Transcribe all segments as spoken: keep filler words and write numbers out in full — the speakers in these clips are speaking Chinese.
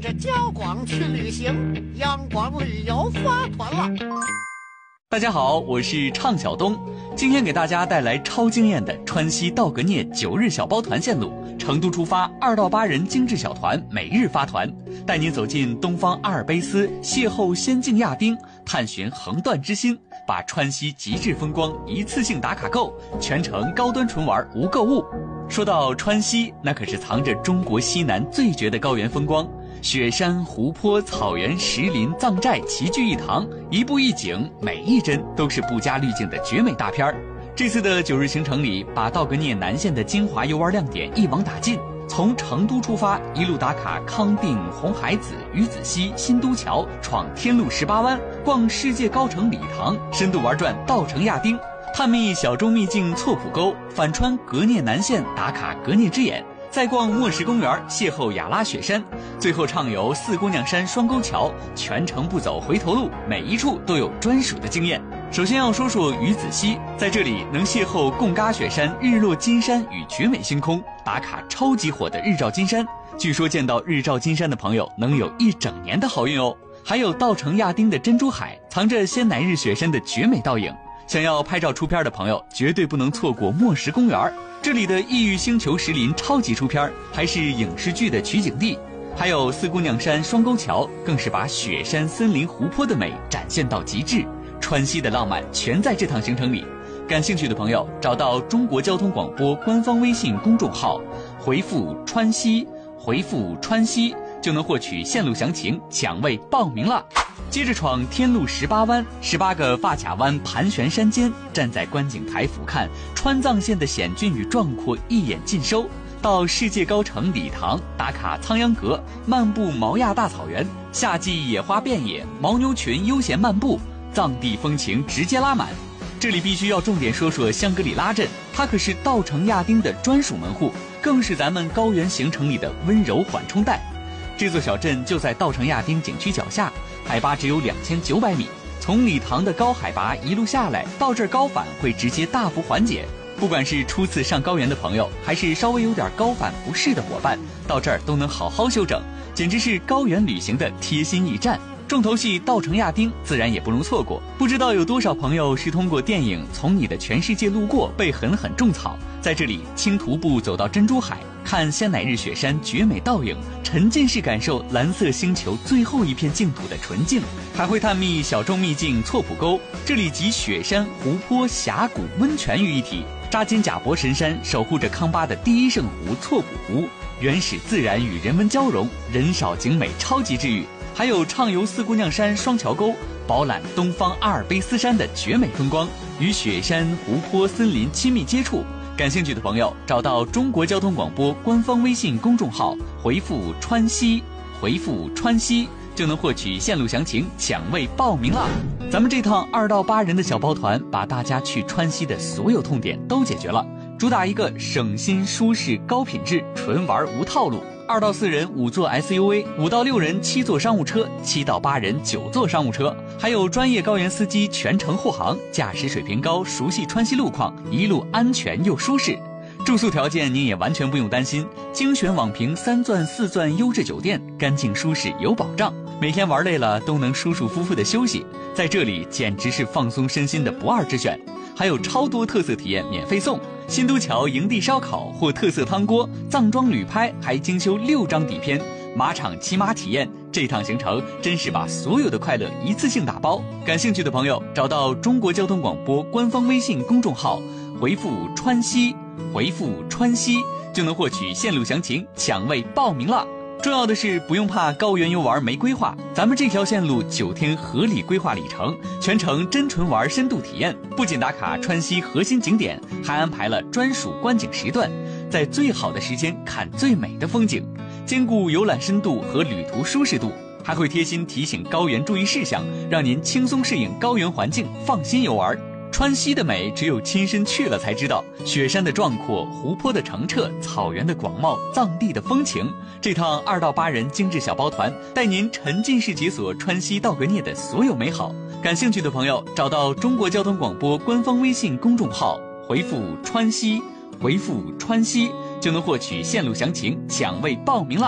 着焦广去旅行，央广旅游发团了。 大家好，我是畅晓东，今天给大家带来超惊艳的川西道格聂九日小包团线路，成都出发二到八人精致小团，每日发团，带您走进东方阿尔卑斯，邂逅仙境亚丁，探寻横断之心，把川西极致风光一次性打卡够，全程高端纯玩无购物。说到川西，那可是藏着中国西南最绝的高原风光，雪山、湖泊、草原、石林、藏寨齐聚一堂，一步一景，每一帧都是不加滤镜的绝美大片儿。这次的九日行程里，把道格聂南线的精华游玩亮点一网打尽，从成都出发，一路打卡康定、红海子、鱼子西、新都桥，闯天路十八弯，逛世界高城礼堂，深度玩转稻城亚丁，探秘小众秘境错浦沟，反穿格聂南线打卡格聂之眼，再逛莫石公园，邂逅雅拉雪山，最后畅游四姑娘山双沟桥，全程不走回头路，每一处都有专属的经验。首先要说说鱼子西，在这里能邂逅贡嘎雪山日落金山与绝美星空，打卡超级火的日照金山，据说见到日照金山的朋友能有一整年的好运哦。还有稻城亚丁的珍珠海，藏着仙乃日雪山的绝美倒影，想要拍照出片的朋友绝对不能错过莫石公园，这里的异域星球石林超级出片，还是影视剧的取景地。还有四姑娘山双沟桥，更是把雪山、森林、湖泊的美展现到极致，川西的浪漫全在这趟行程里。感兴趣的朋友找到中国交通广播官方微信公众号，回复川西，回复川西就能获取线路详情，抢位报名了。接着闯天路十八弯，十八个发卡湾盘旋山间，站在观景台俯瞰川藏线的险峻与壮阔，一眼尽收。到世界高城礼堂打卡仓央阁，漫步毛亚大草原，夏季野花遍野，牦牛群悠闲漫步，藏地风情直接拉满。这里必须要重点说说香格里拉镇，它可是稻城亚丁的专属门户，更是咱们高原行程里的温柔缓冲带。这座小镇就在稻城亚丁景区脚下，海拔只有两千九百米，从礼堂的高海拔一路下来，到这儿高反会直接大幅缓解。不管是初次上高原的朋友，还是稍微有点高反不适的伙伴，到这儿都能好好休整，简直是高原旅行的贴心驿站。重头戏稻城亚丁自然也不容错过，不知道有多少朋友是通过电影《从你的全世界路过》被狠狠种草，在这里轻徒步走到珍珠海，看仙乃日雪山绝美倒影，沉浸式感受蓝色星球最后一片净土的纯净，还会探秘小众秘境错浦沟，这里集雪山、湖泊、峡谷、温泉于一体，扎金甲伯神山守护着康巴的第一圣湖错浦湖，原始自然与人文交融，人少景美，超级治愈。还有畅游四姑娘山双桥沟，饱览东方阿尔卑斯山的绝美风光，与雪山、湖泊、森林亲密接触。感兴趣的朋友找到中国交通广播官方微信公众号，回复川西，回复川西就能获取线路详情，抢位报名了。咱们这趟二到八人的小包团，把大家去川西的所有痛点都解决了，主打一个省心、舒适、高品质，纯玩无套路。二到四人五座 S U V， 五到六人七座商务车，七到八人九座商务车，还有专业高原司机全程护航，驾驶水平高，熟悉川西路况，一路安全又舒适。住宿条件您也完全不用担心，精选网评三钻四钻优质酒店，干净舒适有保障，每天玩累了都能舒舒服服的休息，在这里简直是放松身心的不二之选。还有超多特色体验免费送，新都桥营地烧烤或特色汤锅，藏庄旅拍还精修六张底片，马场骑马体验，这趟行程真是把所有的快乐一次性打包。感兴趣的朋友找到中国交通广播官方微信公众号，回复川西，回复川西就能获取线路详情，抢位报名了。重要的是不用怕高原游玩没规划，咱们这条线路九天合理规划里程，全程真纯玩深度体验，不仅打卡川西核心景点，还安排了专属观景时段，在最好的时间看最美的风景，兼顾游览深度和旅途舒适度，还会贴心提醒高原注意事项，让您轻松适应高原环境，放心游玩。川西的美只有亲身去了才知道，雪山的壮阔，湖泊的澄澈，草原的广袤，藏地的风情。这趟二到八人精致小包团，带您沉浸式解锁川西道格聂的所有美好。感兴趣的朋友找到中国交通广播官方微信公众号，回复川西，回复川西就能获取线路详情，抢位报名了。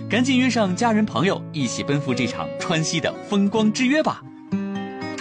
赶紧约上家人朋友，一起奔赴这场川西的风光之约吧。